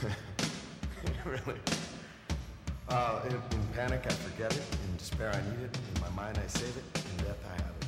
Really. In panic, I forget it. In despair, I need it. In my mind, I save it. In death, I have it.